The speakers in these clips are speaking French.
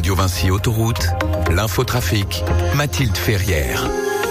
Radio Vinci Autoroute, l'infotrafic, Mathilde Ferrière.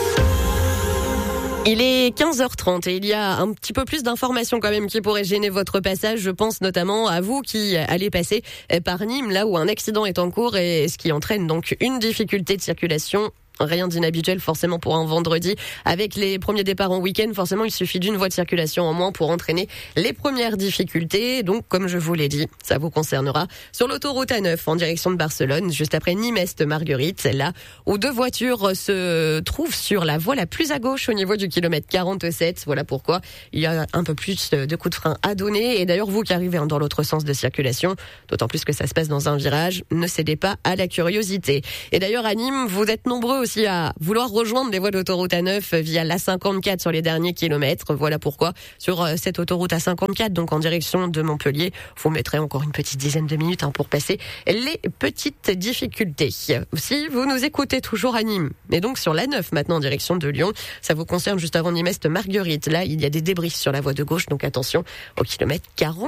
Il est 15h30 et il y a un petit peu plus d'informations quand même qui pourraient gêner votre passage. Je pense notamment à vous qui allez passer par Nîmes, là où un accident est en cours et ce qui entraîne donc une difficulté de circulation. Rien d'inhabituel forcément pour un vendredi. Avec les premiers départs en week-end, forcément, il suffit d'une voie de circulation en moins pour entraîner les premières difficultés. Donc, comme je vous l'ai dit, ça vous concernera sur l'autoroute A9 en direction de Barcelone, juste après Nîmes-Est-Marguerite, là où deux voitures se trouvent sur la voie la plus à gauche au niveau du kilomètre 47. Voilà pourquoi il y a un peu plus de coups de frein à donner. Et d'ailleurs, vous qui arrivez dans l'autre sens de circulation, d'autant plus que ça se passe dans un virage, ne cédez pas à la curiosité. Et d'ailleurs, à Nîmes, vous êtes nombreux aussi à vouloir rejoindre les voies d'autoroute A9 via l'A54 sur les derniers kilomètres. Voilà pourquoi sur cette autoroute A54, donc en direction de Montpellier, vous mettrez encore une petite dizaine de minutes pour passer les petites difficultés. Si vous nous écoutez toujours à Nîmes, et donc sur l'A9 maintenant en direction de Lyon, ça vous concerne juste avant Nîmes-Est-Marguerite. Là, il y a des débris sur la voie de gauche, donc attention au kilomètre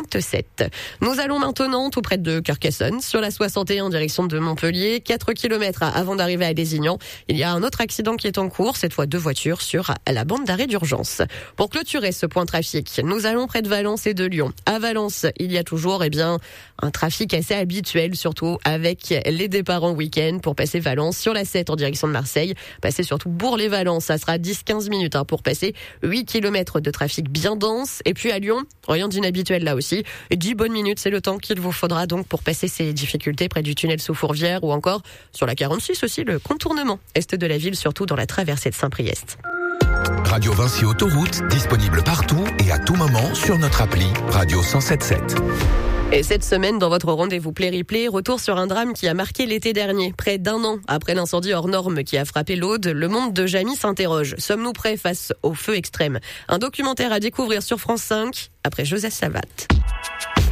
47. Nous allons maintenant tout près de Carcassonne, sur la 61 en direction de Montpellier, 4 kilomètres avant d'arriver à Lézignan. Il y a un autre accident qui est en cours, cette fois deux voitures sur la bande d'arrêt d'urgence. Pour clôturer ce point trafic, nous allons près de Valence et de Lyon. À Valence, il y a toujours un trafic assez habituel, surtout avec les départs en week-end pour passer Valence sur la 7 en direction de Marseille. Passer surtout Bourg-les-Valence, ça sera 10-15 minutes pour passer 8 km de trafic bien dense. Et puis à Lyon, rien d'inhabituel là aussi. 10 bonnes minutes, c'est le temps qu'il vous faudra donc pour passer ces difficultés près du tunnel sous Fourvière ou encore sur la 46 aussi, le contournement est de la ville, surtout dans la traversée de Saint-Priest. Radio Vinci Autoroute, disponible partout et à tout moment sur notre appli Radio 107.7. Et cette semaine, dans votre rendez-vous Play-Replay, retour sur un drame qui a marqué l'été dernier. Près d'un an après l'incendie hors norme qui a frappé l'Aude, le monde de Jamie s'interroge. Sommes-nous prêts face au feu extrême ? Un documentaire à découvrir sur France 5 après Joseph Salvat.